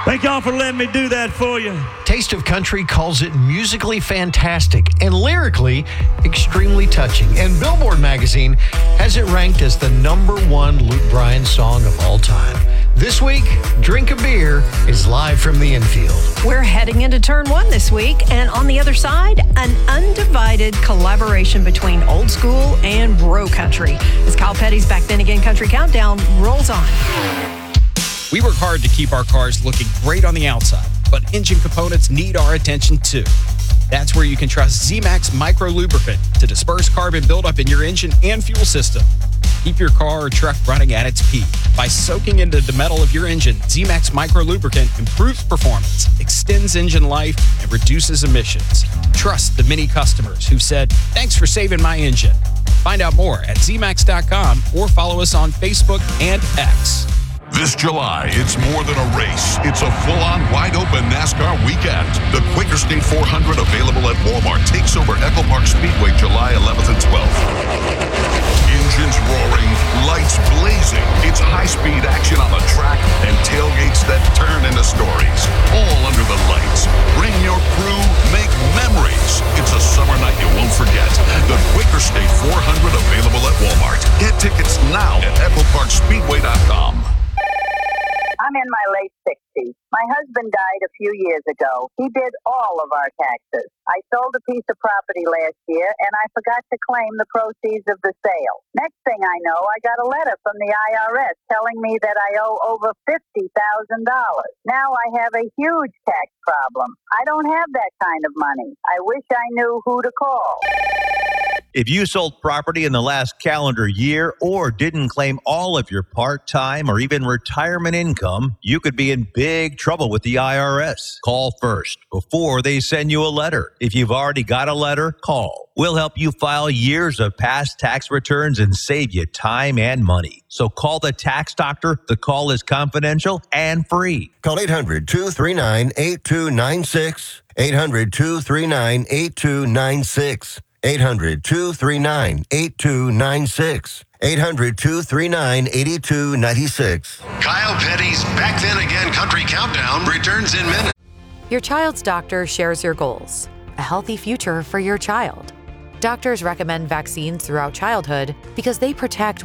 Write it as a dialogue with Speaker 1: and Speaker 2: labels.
Speaker 1: Thank y'all for letting me do that for you.
Speaker 2: Taste of Country calls it musically fantastic and lyrically extremely touching. And Billboard magazine has it ranked as the #1 Luke Bryan song of all time. This week, Drink a Beer is live from the infield.
Speaker 3: We're heading into turn 1 this week, and on the other side, an undivided collaboration between old school and bro country. As Kyle Petty's Back Then Again Country Countdown rolls on.
Speaker 4: We work hard to keep our cars looking great on the outside, but engine components need our attention too. That's where you can trust Z-Max Micro Lubricant to disperse carbon buildup in your engine and fuel system. Keep your car or truck running at its peak. By soaking into the metal of your engine, Z-Max Micro Lubricant improves performance, extends engine life, and reduces emissions. Trust the many customers who said, "Thanks for saving my engine." Find out more at zmax.com or follow us on Facebook and X.
Speaker 5: This July, it's more than a race. It's a full-on, wide-open NASCAR weekend. The Quaker State 400, available at Walmart, takes over Echo Park Speedway July 11th and 12th. Engines roaring, lights blazing. It's high-speed action on the track and tailgates that turn into stories. All under the lights. Bring your crew, make memories. It's a summer night you won't forget. The Quaker State 400, available at Walmart. Get tickets now at EchoParkSpeedway.com.
Speaker 6: I'm in my late 60s. My husband died a few years ago. He did all of our taxes. I sold a piece of property last year, and I forgot to claim the proceeds of the sale. Next thing I know, I got a letter from the IRS telling me that I owe over $50,000. Now I have a huge tax problem. I don't have that kind of money. I wish I knew who to call.
Speaker 7: If you sold property in the last calendar year or didn't claim all of your part-time or even retirement income, you could be in big trouble with the IRS. Call first before they send you a letter. If you've already got a letter, call. We'll help you file years of past tax returns and save you time and money. So call the Tax Doctor. The call is confidential and free.
Speaker 8: Call 800-239-8296. 800-239-8296. 800-239-8296. 800-239-8296.
Speaker 9: Kyle Petty's Back Then Again Country Countdown returns in minutes.
Speaker 10: Your child's doctor shares your goals, a healthy future for your child. Doctors recommend vaccines throughout childhood because they protect